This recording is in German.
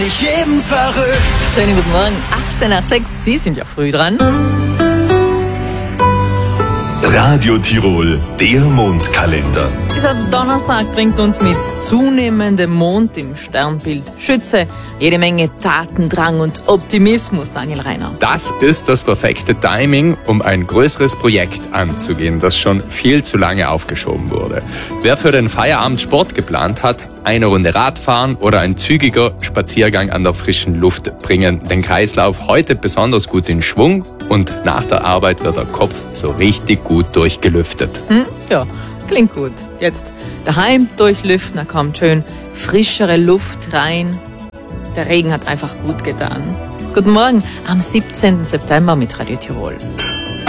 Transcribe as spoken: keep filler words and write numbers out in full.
mich eben verrückt. Schönen guten Morgen, achtzehn nach sechs, Sie sind ja früh dran. Radio Tirol, der Mondkalender. Dieser Donnerstag bringt uns mit zunehmendem Mond im Sternbild Schütze jede Menge Tatendrang und Optimismus, Daniel Reiner. Das ist das perfekte Timing, um ein größeres Projekt anzugehen, das schon viel zu lange aufgeschoben wurde. Wer für den Feierabend Sport geplant hat, eine Runde Radfahren oder ein zügiger Spaziergang an der frischen Luft bringen den Kreislauf heute besonders gut in Schwung und nach der Arbeit wird der Kopf so richtig gut durchgelüftet. Hm? Ja, klingt gut. Jetzt daheim durchlüften, da kommt schön frischere Luft rein. Der Regen hat einfach gut getan. Guten Morgen am siebzehnten September mit Radio Tirol.